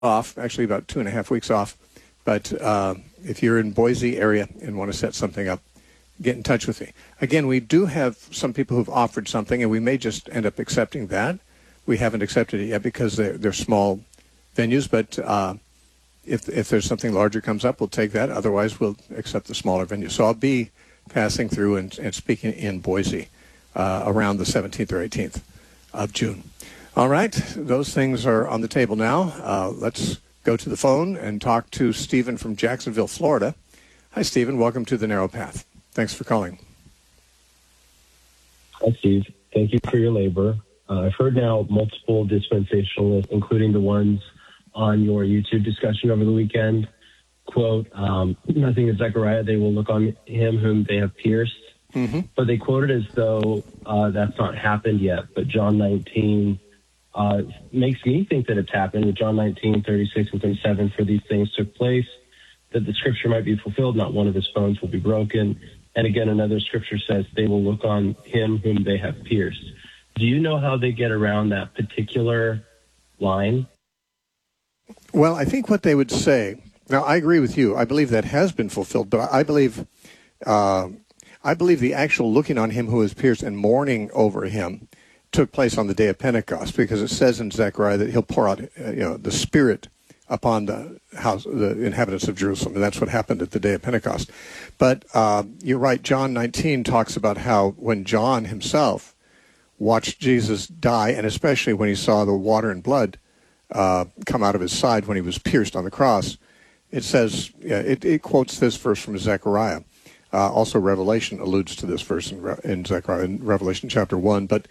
off, actually about 2.5 weeks off. But if you're in Boise area and want to set something up, get in touch with me. Again, we do have some people who've offered something, and we may just end up accepting that. We haven't accepted it yet because they're small venues, but if there's something larger comes up, we'll take that. Otherwise, we'll accept the smaller venue. So I'll be passing through and speaking in Boise around the 17th or 18th of June. All right, those things are on the table now. Let's go to the phone and talk to Stephen from Jacksonville, Florida. Hi, Stephen. Welcome to The Narrow Path. Thanks for calling. Hi, Steve. Thank you for your labor. I've heard now multiple dispensationalists, including the ones on your YouTube discussion over the weekend, quote, nothing in Zechariah, they will look on him whom they have pierced. Mm-hmm. But they quoted as though that's not happened yet. But John 19 makes me think that it's happened. With John 19, 36 and 37, for these things took place, that the scripture might be fulfilled, not one of his bones will be broken. And again, another scripture says they will look on him whom they have pierced. Do you know how they get around that particular line? Well, I think what they would say, now I agree with you. I believe that has been fulfilled, but I believe the actual looking on him who is pierced and mourning over him took place on the day of Pentecost, because it says in Zechariah that he'll pour out the Spirit upon the inhabitants of Jerusalem, and that's what happened at the day of Pentecost. But you're right, John 19 talks about how when John himself watched Jesus die, and especially when he saw the water and blood come out of his side when he was pierced on the cross, it says, it quotes this verse from Zechariah. Also, Revelation alludes to this verse in Zechariah, in Revelation chapter 1. But,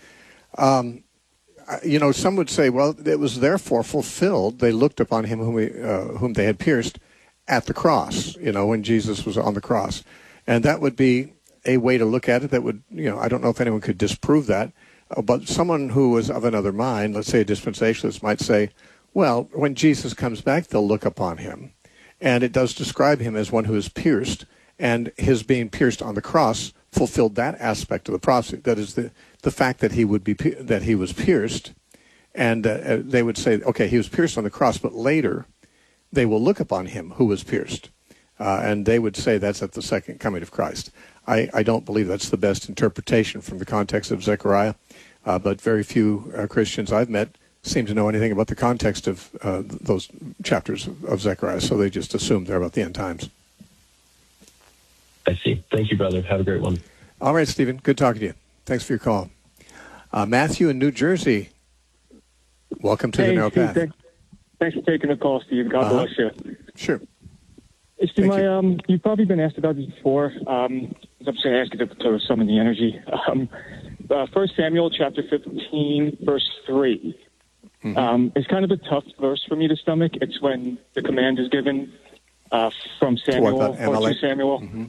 some would say, well, it was therefore fulfilled. They looked upon him whom they had pierced at the cross, when Jesus was on the cross. And that would be a way to look at it that would, I don't know if anyone could disprove that. But someone who was of another mind, let's say a dispensationalist, might say, well, when Jesus comes back, they'll look upon him. And it does describe him as one who is pierced, and his being pierced on the cross fulfilled that aspect of the prophecy. That is the fact that he was pierced, and they would say, okay, he was pierced on the cross, but later they will look upon him who was pierced. And they would say that's at the second coming of Christ. I don't believe that's the best interpretation from the context of Zechariah, but very few Christians I've met seem to know anything about the context of those chapters of Zechariah, so they just assume they're about the end times. I see. Thank you, brother. Have a great one. All right, Stephen. Good talking to you. Thanks for your call. Matthew in New Jersey, welcome to The Narrow Path. Thanks for taking the call, Steve. God bless you. Sure. Steve, you've probably been asked about this before. I'm just going to ask you to summon the energy. 1 Samuel chapter 15, verse 3. Mm-hmm. It's kind of a tough verse for me to stomach. It's when the command is given from Samuel or to Samuel mm-hmm.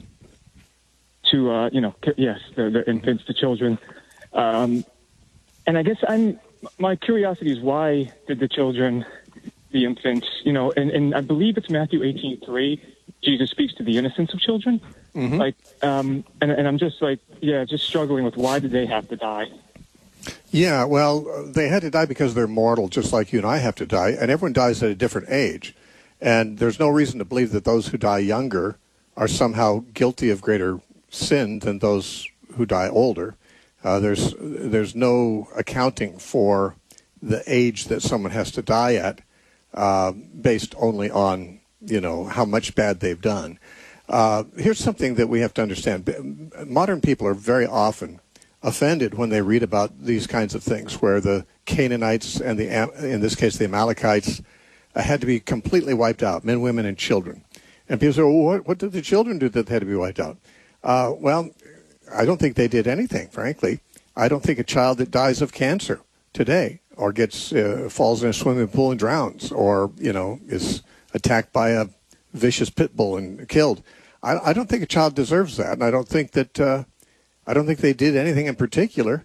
to, the infants, the children. And I guess my curiosity is, why did the children, the infants, and I believe it's Matthew 18:3, Jesus speaks to the innocence of children. Mm-hmm. And I'm just just struggling with, why did they have to die? Yeah, well, they had to die because they're mortal, just like you and I have to die, and everyone dies at a different age. And there's no reason to believe that those who die younger are somehow guilty of greater sin than those who die older. There's no accounting for the age that someone has to die at based only on, how much bad they've done. Here's something that we have to understand. Modern people are very often offended when they read about these kinds of things, where the Canaanites and in this case the Amalekites had to be completely wiped out, men, women, and children. And people say, well, what did the children do that they had to be wiped out? Well, I don't think they did anything, frankly. I don't think a child that dies of cancer today, or falls in a swimming pool and drowns, or is attacked by a vicious pit bull and killed, I don't think a child deserves that, and I don't think they did anything in particular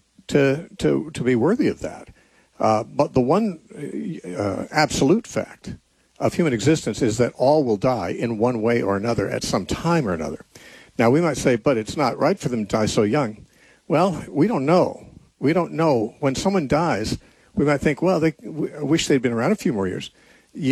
to be worthy of that. But the one absolute fact of human existence is that all will die in one way or another at some time or another. Now, we might say, but it's not right for them to die so young. Well, we don't know. We don't know. When someone dies, we might think, well, I wish they'd been around a few more years.